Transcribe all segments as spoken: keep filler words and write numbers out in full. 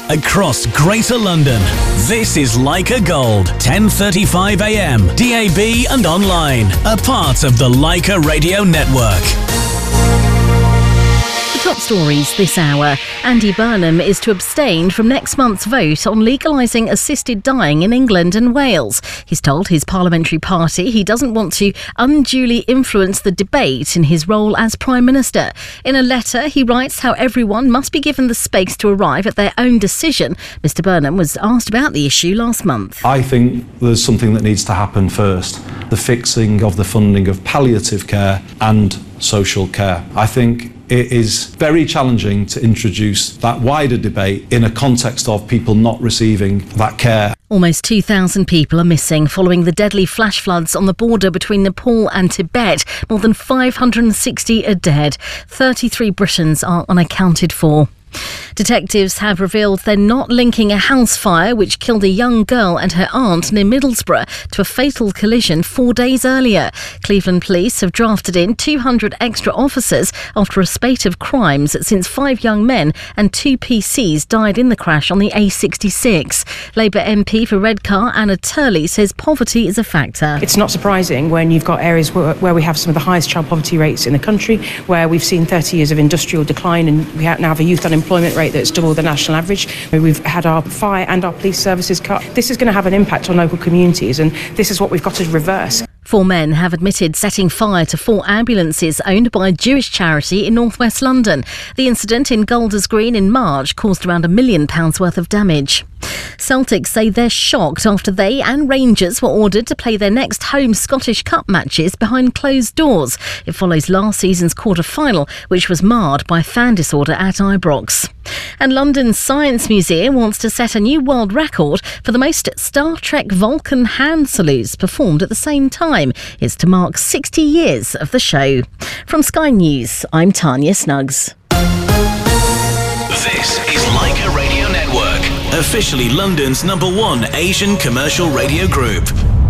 across Greater London. This is Leica Gold, ten thirty-five a m, D A B and online, a part of the Leica Radio Network. Top stories this hour. Andy Burnham is to abstain from next month's vote on legalising assisted dying in England and Wales. He's told his parliamentary party he doesn't want to unduly influence the debate in his role as Prime Minister. In a letter, he writes how everyone must be given the space to arrive at their own decision. Mister Burnham was asked about the issue last month. I think there's something that needs to happen first. The fixing of the funding of palliative care and social care. I think it is very challenging to introduce that wider debate in a context of people not receiving that care. Almost two thousand people are missing following the deadly flash floods on the border between Nepal and Tibet. More than five hundred sixty are dead. thirty-three Britons are unaccounted for. Detectives have revealed they're not linking a house fire which killed a young girl and her aunt near Middlesbrough to a fatal collision four days earlier. Cleveland police have drafted in two hundred extra officers after a spate of crimes since five young men and two P Cs died in the crash on the A sixty-six. Labour M P for Redcar, Anna Turley, says poverty is a factor. It's not surprising when you've got areas where, where we have some of the highest child poverty rates in the country, where we've seen thirty years of industrial decline and we now have a youth unemployment rate that's double the national average. We've had our fire and our police services cut. This is going to have an impact on local communities, and this is what we've got to reverse. Four men have admitted setting fire to four ambulances owned by a Jewish charity in northwest London. The incident in Golders Green in March caused around a million pounds worth of damage. Celtic say they're shocked after they and Rangers were ordered to play their next home Scottish Cup matches behind closed doors. It follows last season's quarter-final, which was marred by fan disorder at Ibrox. And London's Science Museum wants to set a new world record for the most Star Trek Vulcan hand salutes performed at the same time. It's to mark sixty years of the show. From Sky News, I'm Tanya Snuggs. This is Leica Radio Network, officially London's number one Asian commercial radio group.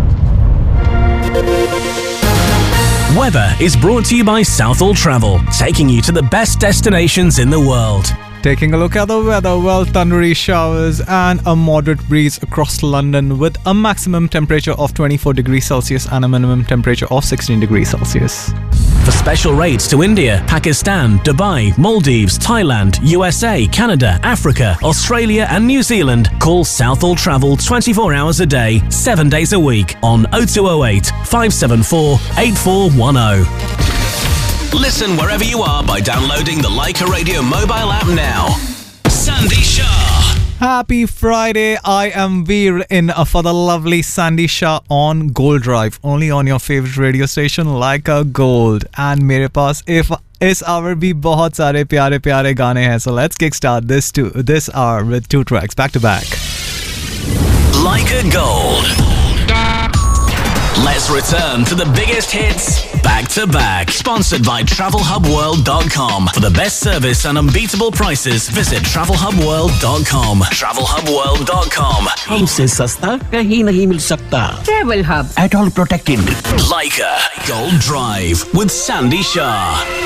Weather is brought to you by Southall Travel, taking you to the best destinations in the world. Taking a look at the weather, well, thundery showers and a moderate breeze across London with a maximum temperature of twenty-four degrees Celsius and a minimum temperature of sixteen degrees Celsius. For special rates to India, Pakistan, Dubai, Maldives, Thailand, U S A, Canada, Africa, Australia and New Zealand, call Southall Travel twenty-four hours a day, seven days a week on oh two oh eight, five seven four, eight four one oh. Listen wherever you are by downloading the Leica Radio mobile app now. Sandy Shah. Happy Friday. I am Veer in for the lovely Sandy Shah on Gold Drive, only on your favorite radio station Leica Gold. And mere paas if इस hour भी बहुत सारे प्यारे प्यारे गाने हैं. So let's kickstart this to this hour with two tracks back to back. Leica Gold. Let's return to the biggest hits back to back. Sponsored by travel hub world dot com. For the best service and unbeatable prices, visit travel hub world dot com. travel hub world dot com. हमसे सस्ता कहीं नहीं मिल सकता. Travel Hub. At all protected. Leica Gold Drive with Sandy Shah.